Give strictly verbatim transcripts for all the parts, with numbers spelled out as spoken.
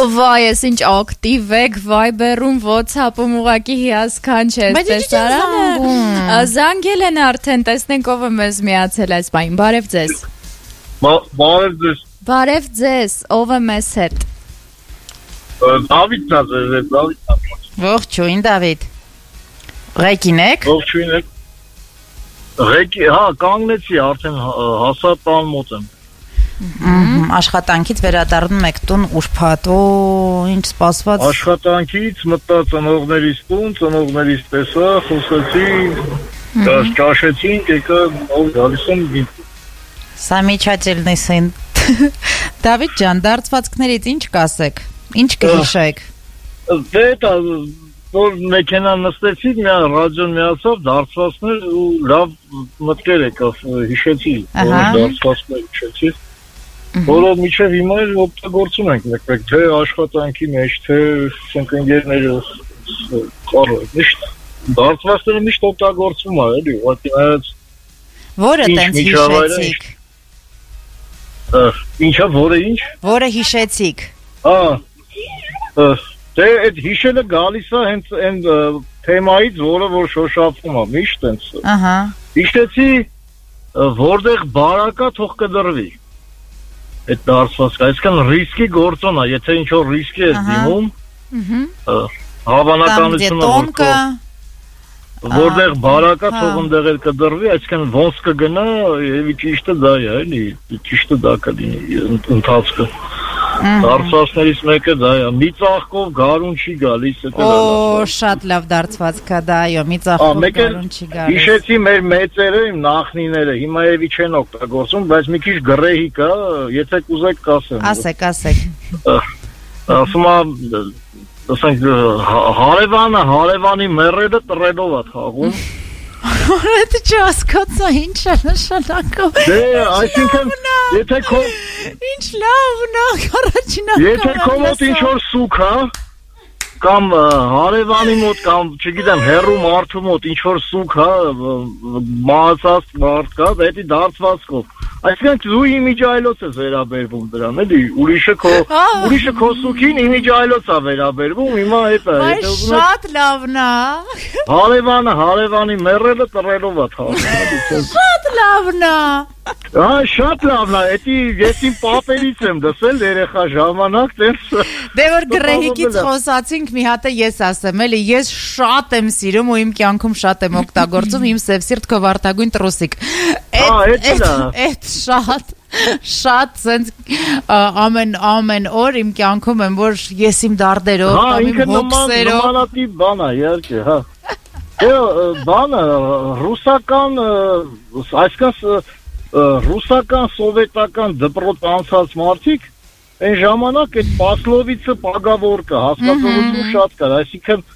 Վայ, ես ինչ ակտիվ եք Viber-ում, WhatsApp-ում ուղակի հիասքանչ ես տեսարանը։ Զանգել են արդեն, տեսնենք ով է մեզ միացել այս բային։ Բարև ձեզ։ Բարև ձեզ։ Բարև ձեզ, ով է մեզ հետ։ Դավիթն է, Դավիթն է։ Ողջույն Դավիթ։ Ղեկին եք։ Ողջույն եք։ Ղեկի, հա, կանգնեցի, արդեն հասա տան մոտ եմ։ Աշխատանքից վերադառնում եք տուն ուրբաթ, օ, ինչ սպասված։ Աշխատանքից մտա ծնողներիս տուն, ծնողներիս տեսա, խոսեցի, ճաշեցինք, եկա գալիս եմ ինձ։ Замечательный сын։ Դավիթ ջան, դարձվածքներից ինչ կասեք։ Ինչ կհիշեք։ Դե դա որ մեքենան նստեցի, մի ռադիոն միացավ, դարձվածներ ու լավ մտքեր եկավ, հիշեցի, դարձվածներ հիշեցի։ Որը միջև հիմա էլ օգտագործում ենք մեկ-մեկ, թե աշխատանքի մեջ, թե ընկերներս կարո միշտ դարձվածները միշտ օգտագործվում է, էլի, ուղղակի նայած որը տենց հիշեցիք։ Ինչա, որը ինչ։ Որը հիշեցիք։ Ահա։ Դե այդ հիշելը գալիս է հենց այն թեմայից, որը որ շոշափվում է, միշտ տենց։ Ահա։ Հիշեցի, որտեղ բարակա թող կդրվի։ Այդ դարձվածքը, այսքան ռիսկի գործոն է, եթե ինչ-որ ռիսկի ես դիմում, հավանականությունը որտեղ բարակա թող ընդեղ էլ կդրվի, այսքան ոնց կգնա, եւի ճիշտը դա է, էլի, ճիշտը դա կլինի ընթացքը։ Դարձվածներից մեկը դա է, մի ծաղկով գարուն չի գալիս, Օ, շատ լավ դարձվածք է դա, այո, մի ծաղկով գարուն չի գալիս։ Հիշեցի մեր մեծերը, իմ նախնիները, հիմա եւի չեն օգտագործում, բայց մի քիչ գրեհիկ է, եթե կուզեք կասեմ։ Ասեք, ասեք։ Ասում եմ, ասենք հարևանը, հարևանի մեռելը տրելով է թաղում։ Որը չհասկացա ինչ է նշանակում։ Դե, այսինքն, եթե քո ինչ լավն է, առաջինը։ Եթե քո մոտ ինչ-որ սուք է, կամ հարևանի մոտ, կամ չգիտեմ, հեռու մարդու մոտ ինչ-որ սուք է, մահացած մարդ կա, դա դարձվածքով։ Այսինքն դու իմիջայլոց ես վերաբերվում դրան, էլի, ուրիշը քո ուրիշը քո սուքին իմիջայլոց է վերաբերվում, հիմա հետո է, եթե ուզում ես շատ լավն է։ Հարևանը, հարևանի մեռելը տրելով է թաղում։ Շատ լավն է։ Հա, շատ լավն է, էդի ես իմ պապերից եմ դասել երեխա ժամանակ, տենց։ Դե որ գրեհիկից խոսացինք, մի հատ է ես ասեմ, էլի, ես շատ եմ սիրում ու իմ կյանքում շատ եմ օգտագործում իմ սև սիրտ քո վարդագույն տրուսիկ։ Հա, էդ է։ Էդ շատ շատ sense ամեն ամեն օր իմ կյանքում եմ որ ես իմ դարդերով կամ իմ հոգսերով նմանատիպ բան է, իհարկե, հա։ Դե բանը ռուսական, այսքան ռուսական, սովետական դպրոց անցած մարդիկ այն ժամանակ այդ Պասլովիցը պագավոր կա, հասկացողություն շատ կար, այսինքն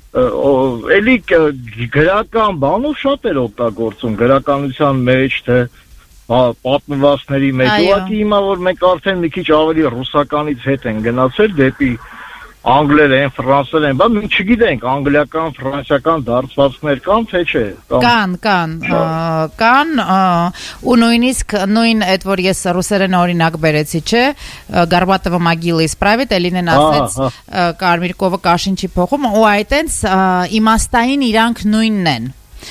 էլի գրական բանով շատ էր օգտագործում, գրականության մեջ, թե պատմվածքների մեջ, ուղղակի հիմա որ մենք արդեն մի քիչ ավելի ռուսականից հետ են գնացել դեպի անգլերեն, ֆրանսերեն, բա մենք չգիտենք անգլիական, ֆրանսիական դարձվածքներ կան, թե չէ։ Կան, կան, կան, ու նույնիսկ նույն այդ որ ես ռուսերեն օրինակ բերեցի, չէ, Горбатова могила исправит, Էլինեն ասեց Կարմիրկովը կաշին չի փոխում, ու այտենց իմաստային իրանք նույնն են։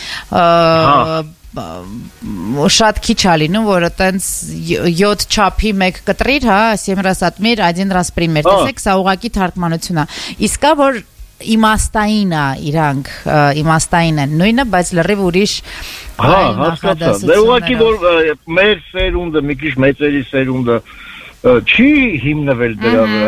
Շատ քիչ է լինում, որ այտենց յոթ չափի մեկ կտրիր, հա, семь раз отмерь, один раз пример։ Տեսեք, սա ուղղակի թարգմանություն է։ Իսկա որ իմաստային է իրանք, իմաստային են նույնը, բայց լրիվ ուրիշ նախադասություններով։ Դե ուղղակի որ մեր սերունդը, մի քիչ մեծերի սերունդը չի հիմնվել դրա վրա։